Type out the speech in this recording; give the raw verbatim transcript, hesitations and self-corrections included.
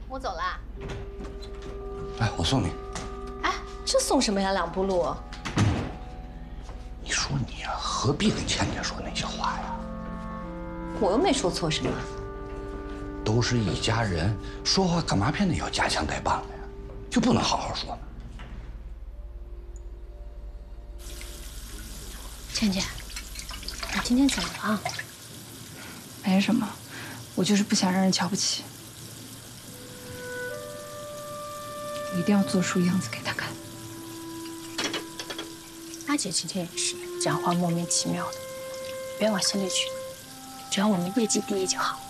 我走啦。 哎，我送你。 哎，这送什么呀？两步路。 你说你呀、啊，何必跟倩倩说那些话呀？ 我又没说错什么。 都是一家人，说话干嘛偏得要夹枪带棒的呀？就不能好好说吗？ 倩倩，你今天怎么了？ 没什么，我就是不想让人瞧不起。我一定要做出样子给他看。 阿姐今天也是讲话莫名其妙的，别往心里去，只要我们业绩第一就好。